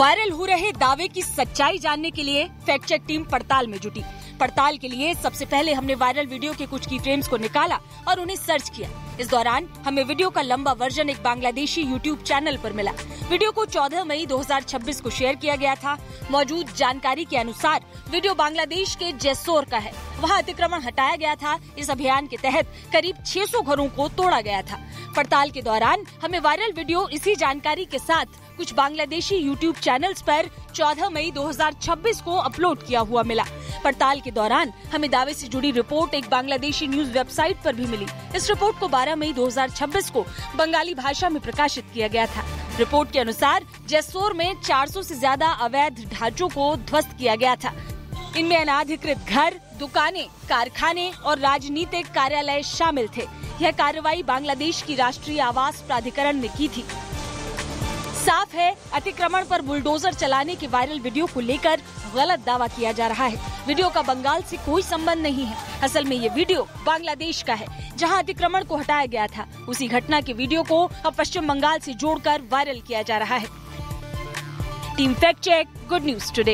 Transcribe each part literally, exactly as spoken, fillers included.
Viral हो रहे दावे की सच्चाई जानने के लिए फैक्ट चेक टीम पड़ताल में जुटी। पड़ताल के लिए सबसे पहले हमने वायरल वीडियो के कुछ की फ्रेम्स को निकाला और उन्हें सर्च किया। इस दौरान हमें वीडियो का लंबा वर्जन एक बांग्लादेशी यूट्यूब चैनल पर मिला। वीडियो को चौदह मई दो हज़ार छब्बीस को शेयर किया गया था। मौजूद जानकारी के अनुसार वीडियो बांग्लादेश के जेसोर का है। वहां अतिक्रमण हटाया गया था। इस अभियान के तहत करीब छह सौ घरों को तोड़ा गया था। पड़ताल के दौरान हमें वायरल वीडियो इसी जानकारी के साथ कुछ बांग्लादेशी यूट्यूब चैनल्स पर चौदह मई दो हज़ार छब्बीस को अपलोड किया हुआ मिला। पड़ताल के दौरान हमें दावे से जुड़ी रिपोर्ट एक बांग्लादेशी न्यूज वेबसाइट पर भी मिली। इस रिपोर्ट को बारह मई दो हज़ार छब्बीस को बंगाली भाषा में प्रकाशित किया गया था। रिपोर्ट के अनुसार जेसोर में चार सौ से ज्यादा अवैध ढांचों को ध्वस्त किया गया था। इनमें अनाधिकृत घर, दुकानें, कारखाने और राजनीतिक कार्यालय शामिल थे। यह कार्रवाई बांग्लादेश की राष्ट्रीय आवास प्राधिकरण ने की थी। साफ है, अतिक्रमण पर बुलडोजर चलाने के वायरल वीडियो को लेकर गलत दावा किया जा रहा है। वीडियो का बंगाल से कोई संबंध नहीं है। असल में ये वीडियो बांग्लादेश का है, जहां अतिक्रमण को हटाया गया था। उसी घटना के वीडियो को अब पश्चिम बंगाल से जोड़कर वायरल किया जा रहा है। Team fact check, good news today.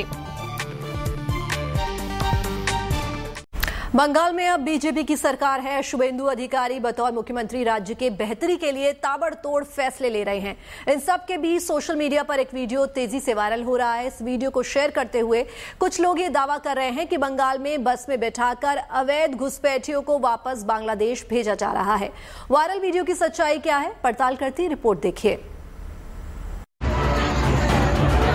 Bengal में अब बीजेपी की सरकार है। शुभेंदु अधिकारी बतौर मुख्यमंत्री राज्य के बेहतरी के लिए ताबड़तोड़ फैसले ले रहे हैं। इन सब के बीच सोशल मीडिया पर एक वीडियो तेजी से वायरल हो रहा है। इस वीडियो को शेयर करते हुए कुछ लोग ये दावा कर रहे हैं कि बंगाल में बस में बैठाकर अवैध घुसपैठियों को वापस बांग्लादेश भेजा जा रहा है। वायरल वीडियो की सच्चाई क्या है, पड़ताल करती रिपोर्ट देखिए।